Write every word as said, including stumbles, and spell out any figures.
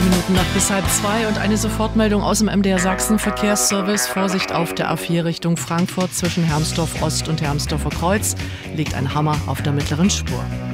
Minuten nach bis halb zwei und eine Sofortmeldung aus dem M D R Sachsen Verkehrsservice. Vorsicht auf der A vier Richtung Frankfurt zwischen Hermsdorf Ost und Hermsdorfer Kreuz liegt ein Hammer auf der mittleren Spur.